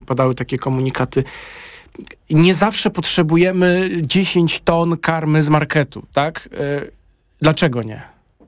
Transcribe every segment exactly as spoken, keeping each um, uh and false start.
padały takie komunikaty. Nie zawsze potrzebujemy dziesięć ton karmy z marketu, tak? Dlaczego nie?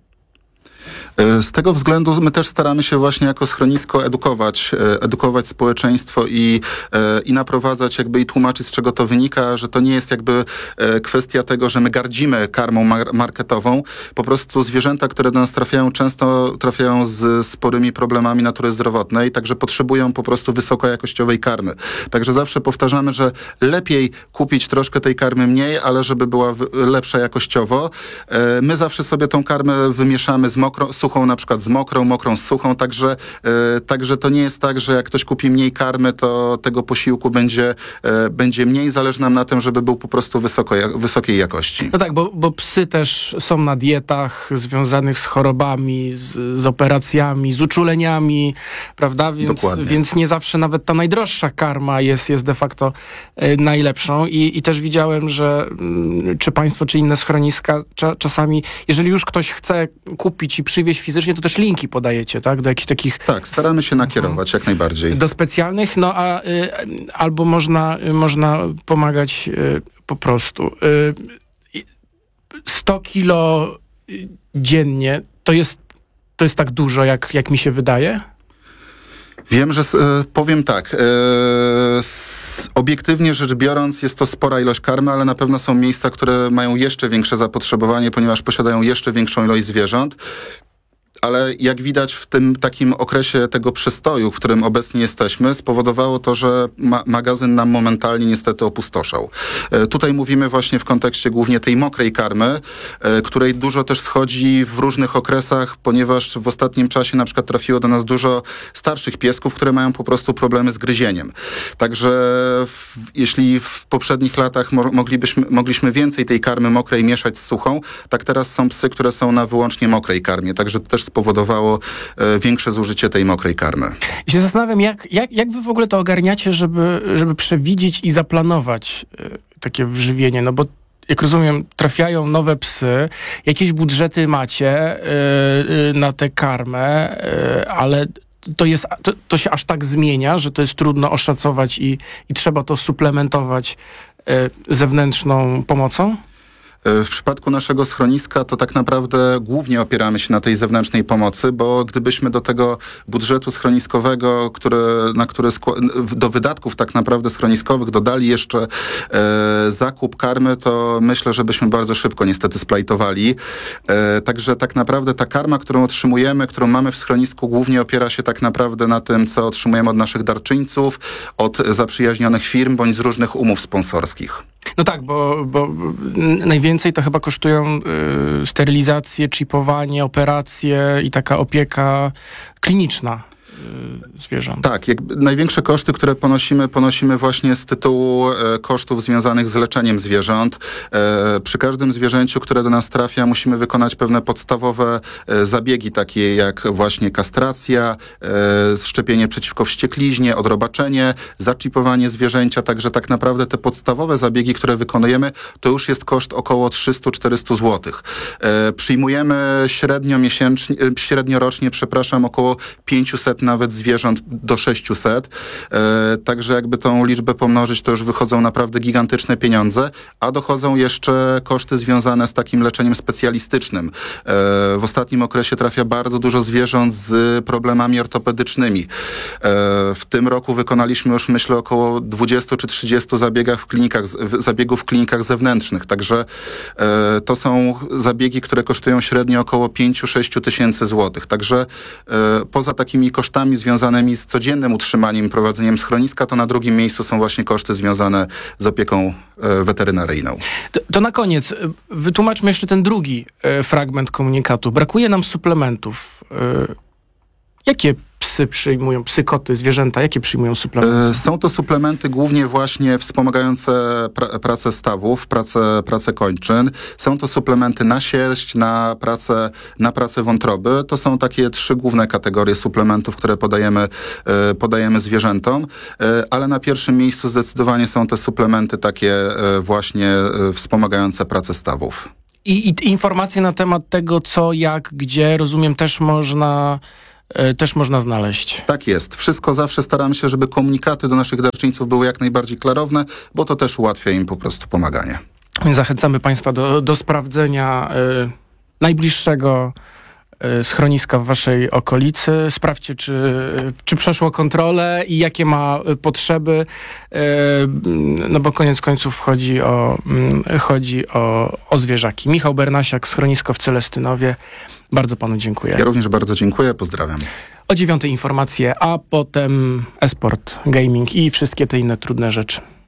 Z tego względu my też staramy się właśnie jako schronisko edukować, edukować społeczeństwo i, i naprowadzać jakby i tłumaczyć, z czego to wynika, że to nie jest jakby kwestia tego, że my gardzimy karmą mar- marketową. Po prostu zwierzęta, które do nas trafiają, często trafiają z sporymi problemami natury zdrowotnej, także potrzebują po prostu wysokojakościowej karmy. Także zawsze powtarzamy, że lepiej kupić troszkę tej karmy mniej, ale żeby była w- lepsza jakościowo. My zawsze sobie tą karmę wymieszamy z mokrą, suchą na przykład z mokrą, mokrą z suchą, także, e, także to nie jest tak, że jak ktoś kupi mniej karmy, to tego posiłku będzie, e, będzie mniej. Zależy nam na tym, żeby był po prostu wysoko, ja, wysokiej jakości. No tak, bo, bo psy też są na dietach związanych z chorobami, z, z operacjami, z uczuleniami, prawda? Więc, więc nie zawsze nawet ta najdroższa karma jest, jest de facto e, najlepszą. I, I też widziałem, że m, czy państwo, czy inne schroniska cza, czasami, jeżeli już ktoś chce kupić i przywieźć fizycznie, to też linki podajecie, tak? Do jakichś takich... Tak, staramy się nakierować, jak najbardziej. Do specjalnych, no a y, albo można, y, można pomagać y, po prostu. Y, sto kilo dziennie, to jest, to jest tak dużo, jak, jak mi się wydaje? Wiem, że e, powiem tak, e, s, obiektywnie rzecz biorąc jest to spora ilość karmy, ale na pewno są miejsca, które mają jeszcze większe zapotrzebowanie, ponieważ posiadają jeszcze większą ilość zwierząt. Ale jak widać w tym takim okresie tego przestoju, w którym obecnie jesteśmy, spowodowało to, że ma- magazyn nam momentalnie niestety opustoszał. E, tutaj mówimy właśnie w kontekście głównie tej mokrej karmy, e, której dużo też schodzi w różnych okresach, ponieważ w ostatnim czasie na przykład trafiło do nas dużo starszych piesków, które mają po prostu problemy z gryzieniem. Także w, jeśli w poprzednich latach mo- moglibyśmy, mogliśmy więcej tej karmy mokrej mieszać z suchą, tak teraz są psy, które są na wyłącznie mokrej karmie. Także to też spowodowało e, większe zużycie tej mokrej karmy. I się zastanawiam, jak, jak, jak wy w ogóle to ogarniacie, żeby, żeby przewidzieć i zaplanować e, takie wyżywienie, no bo jak rozumiem, trafiają nowe psy, jakieś budżety macie e, e, na tę karmę, e, ale to, jest, to, to się aż tak zmienia, że to jest trudno oszacować i, i trzeba to suplementować e, zewnętrzną pomocą? W przypadku naszego schroniska to tak naprawdę głównie opieramy się na tej zewnętrznej pomocy, bo gdybyśmy do tego budżetu schroniskowego, który, na który skła- do wydatków tak naprawdę schroniskowych dodali jeszcze e, zakup karmy, to myślę, że byśmy bardzo szybko niestety splajtowali. E, także tak naprawdę ta karma, którą otrzymujemy, którą mamy w schronisku, głównie opiera się tak naprawdę na tym, co otrzymujemy od naszych darczyńców, od zaprzyjaźnionych firm, bądź z różnych umów sponsorskich. No tak, bo, bo najwięcej to chyba kosztują y, sterylizacje, chipowanie, operacje i taka opieka kliniczna y, zwierząt. Tak, jak, największe koszty, które ponosimy, ponosimy właśnie z tytułu e, kosztów związanych z leczeniem zwierząt. E, przy każdym zwierzęciu, które do nas trafia, musimy wykonać pewne podstawowe e, zabiegi, takie jak właśnie kastracja, e, szczepienie przeciwko wściekliźnie, odrobaczenie, zaczipowanie zwierzęcia, także tak naprawdę te podstawowe zabiegi, które wykonujemy, to już jest koszt około trzysta do czterystu złotych. E, przyjmujemy średnio miesięcznie, średnio rocznie, przepraszam, około pięćset nawet zwierząt do sześciuset. E, także jakby tą liczbę pomnożyć, to już wychodzą naprawdę gigantyczne pieniądze, a dochodzą jeszcze koszty związane z takim leczeniem specjalistycznym. E, w ostatnim okresie trafia bardzo dużo zwierząt z problemami ortopedycznymi. E, w tym roku wykonaliśmy już, myślę, około dwudziestu czy trzydziestu zabiegach w klinikach, zabiegów w klinikach zewnętrznych. Także e, to są zabiegi, które kosztują średnio około pięć do sześciu tysięcy złotych. Także e, poza takimi kosztami związanymi z codziennym utrzymaniem i prowadzeniem schroniska, to na drugim miejscu są właśnie koszty związane z opieką e, weterynaryjną. To, to na koniec wytłumaczmy jeszcze ten drugi e, fragment komunikatu. Brakuje nam suplementów. E, jakie psy przyjmują, psy, koty, zwierzęta, jakie przyjmują suplementy? Są to suplementy głównie właśnie wspomagające pra- pracę stawów, pracę, pracę kończyn. Są to suplementy na sierść, na pracę, na pracę wątroby. To są takie trzy główne kategorie suplementów, które podajemy, e, podajemy zwierzętom, e, ale na pierwszym miejscu zdecydowanie są te suplementy takie e, właśnie e, wspomagające pracę stawów. I, I informacje na temat tego, co, jak, gdzie, rozumiem, też można y, też można znaleźć. Tak jest. Wszystko zawsze staramy się, żeby komunikaty do naszych darczyńców były jak najbardziej klarowne, bo to też ułatwia im po prostu pomaganie. Więc zachęcamy Państwa do, do sprawdzenia y, najbliższego y, schroniska w Waszej okolicy. Sprawdźcie, czy, czy przeszło kontrolę i jakie ma y, potrzeby, y, no bo koniec końców chodzi o, y, chodzi o, o zwierzaki. Michał Bernasiak, schronisko w Celestynowie. Bardzo Panu dziękuję. Ja również bardzo dziękuję, pozdrawiam. O dziewiątej informacje, a potem e-sport, gaming i wszystkie te inne trudne rzeczy.